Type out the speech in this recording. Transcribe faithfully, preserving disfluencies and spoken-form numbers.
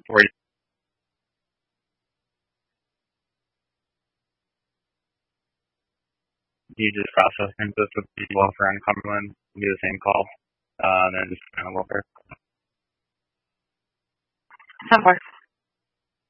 Or you just process things with the welfare in Cumberland, do the same call, uh, and then just kind of welfare. Somewhere.